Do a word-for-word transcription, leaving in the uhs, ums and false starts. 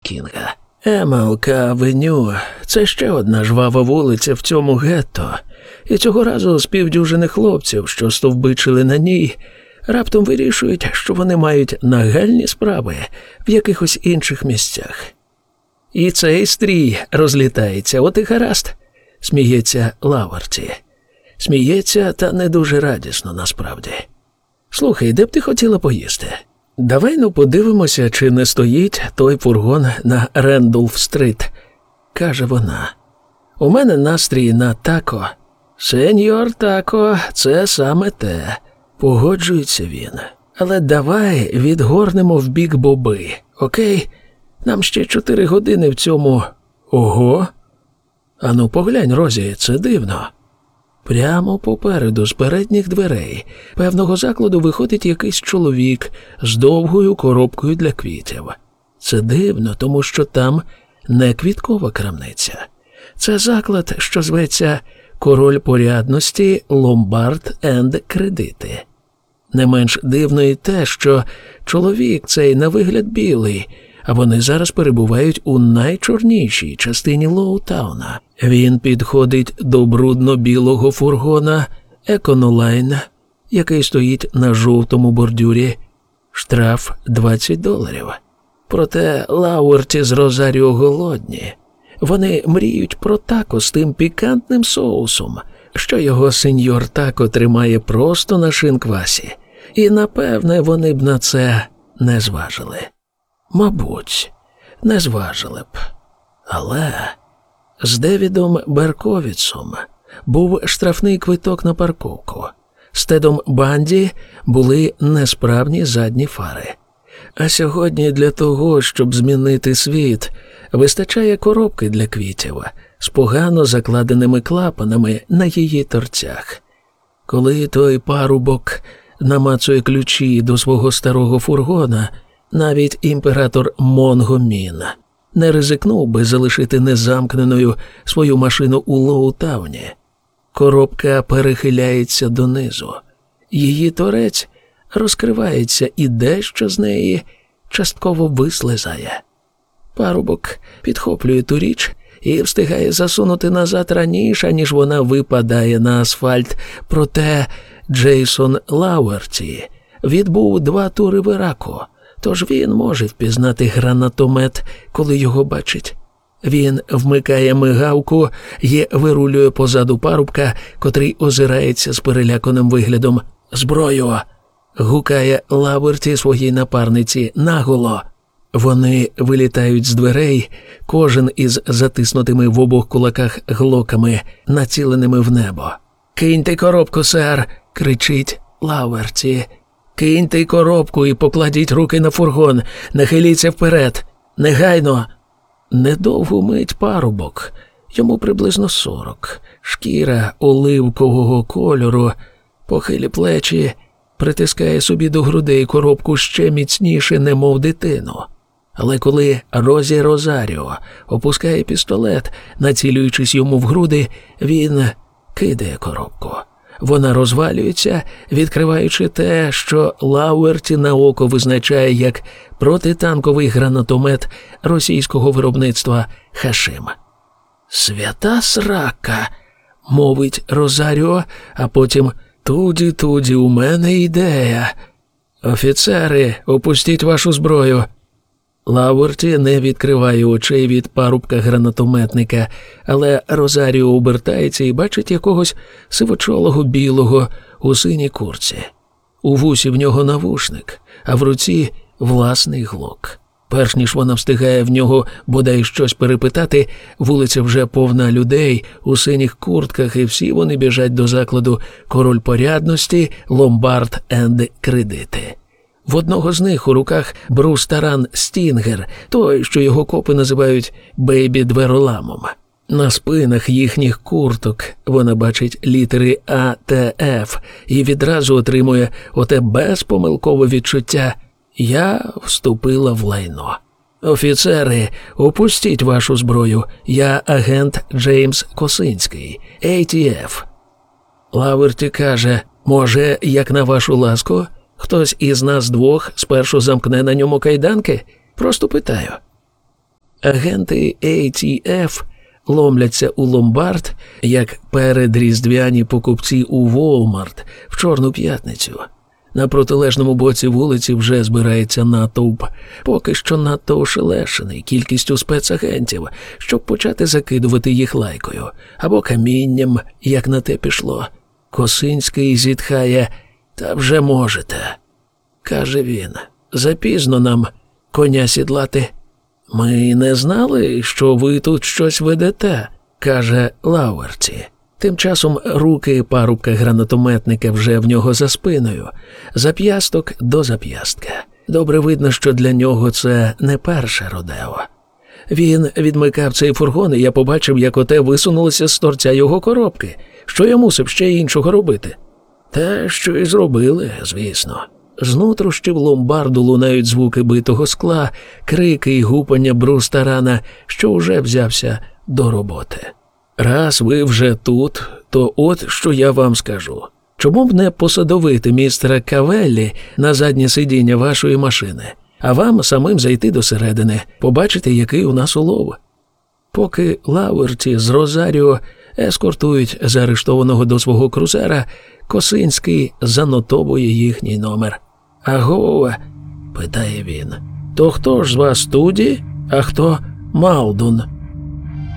Кінга. Емелка-авеню – це ще одна жвава вулиця в цьому гетто. І цього разу з півдюжини хлопців, що стовбичили на ній, раптом вирішують, що вони мають нагальні справи в якихось інших місцях. І цей стрій розлітається, от і гаразд, сміється Лауерті. Сміється, та не дуже радісно насправді. Слухай, де б ти хотіла поїсти? Давай ну подивимося, чи не стоїть той фургон на Рендолф-стрит, каже вона. У мене настрій на тако. Сеньор тако, це саме те. Погоджується він. Але давай відгорнемо в бік Боби, окей? Нам ще чотири години в цьому... Ого! Ану, поглянь, Розі, це дивно. Прямо попереду, з передніх дверей, певного закладу виходить якийсь чоловік з довгою коробкою для квітів. Це дивно, тому що там не квіткова крамниця. Це заклад, що зветься «Король порядності, ломбард енд кредити». Не менш дивно і те, що чоловік цей на вигляд білий, а вони зараз перебувають у найчорнішій частині Лоутауна. Він підходить до брудно-білого фургона «Еконолайн», який стоїть на жовтому бордюрі. Штраф двадцять доларів. Проте Лауерті з Розаріо голодні. Вони мріють про тако з тим пікантним соусом, що його сеньор тако тримає просто на шинквасі. І, напевне, вони б на це не зважили. Мабуть, не зважили б. Але з Девідом Берковіцом був штрафний квиток на парковку. З Тедом Банді були несправні задні фари. А сьогодні для того, щоб змінити світ, вистачає коробки для квітів з погано закладеними клапанами на її торцях. Коли той парубок намацує ключі до свого старого фургона, навіть імператор Монго Мін не ризикнув би залишити незамкненою свою машину у Лоутауні. Коробка перехиляється донизу. Її торець розкривається і дещо з неї частково вислизає. Парубок підхоплює ту річ і встигає засунути назад раніше, ніж вона випадає на асфальт. Проте Джейсон Лауерті відбув два тури в Іраку, тож він може впізнати гранатомет, коли його бачить. Він вмикає мигавку і вирулює позаду парубка, котрий озирається з переляканим виглядом. «Зброю!» – гукає Лауерті своїй напарниці наголо. Вони вилітають з дверей, кожен із затиснутими в обох кулаках глоками, націленими в небо. «Киньте коробку, сер!» – кричить Лауерті. «Киньте коробку і покладіть руки на фургон, нахиліться вперед! Негайно!» Недовгу мить парубок, йому приблизно сорок, шкіра оливкового кольору, похилі плечі, притискає собі до грудей коробку ще міцніше, немов дитину. Але коли Розі Розаріо опускає пістолет, націлюючись йому в груди, він кидає коробку. Вона розвалюється, відкриваючи те, що Лауерті на око визначає як протитанковий гранатомет російського виробництва «Хашим». «Свята срака!» – мовить Розаріо, а потім «Туді-туді, у мене ідея! Офіцери, опустіть вашу зброю!» Лауерті не відкриває очей від парубка-гранатометника, але Розаріо обертається і бачить якогось сивочолого білого у синій куртці. У вусі в нього навушник, а в руці власний глок. Перш ніж вона встигає в нього бодай щось перепитати, вулиця вже повна людей у синіх куртках, і всі вони біжать до закладу «Король порядності, ломбард енд кредити». В одного з них у руках Брус Таран Стінгер, той, що його копи називають «бейбі-двероламом». На спинах їхніх курток вона бачить літери А Т Ф і відразу отримує оте безпомилкове відчуття «Я вступила в лайно». «Офіцери, опустіть вашу зброю, я агент Джеймс Косинський, А Т Ф». Лауерті каже, може, як на вашу ласку, хтось із нас двох спершу замкне на ньому кайданки? Просто питаю. Агенти ей ті еф ломляться у ломбард, як передріздвяні покупці у Walmart в Чорну п'ятницю. На протилежному боці вулиці вже збирається натовп, поки що надто ошелешений кількістю спецагентів, щоб почати закидувати їх лайкою або камінням, як на те пішло. Косинський зітхає: «Та вже можете», – каже він. «Запізно нам коня сідлати». «Ми не знали, що ви тут щось ведете», – каже Лауерті. Тим часом руки парубка-гранатометника вже в нього за спиною, зап'ясток до зап'ястка. Добре видно, що для нього це не перше родео. Він відмикав цей фургон, і я побачив, як оте висунулося з торця його коробки. Що я мусив ще іншого робити? Те, що і зробили, звісно. З нутрощів ломбарду лунають звуки битого скла, крики й гупання Брустарана, що уже взявся до роботи. Раз ви вже тут, то от що я вам скажу. Чому б не посадовити містера Кавеллі на заднє сидіння вашої машини, а вам самим зайти до середини, побачити, який у нас улов? Поки Лауерті з Розаріо ескортують заарештованого до свого крузера, Косинський занотовує їхній номер. «Аго?» – питає він. «То хто ж з вас Туді, а хто Малдун?»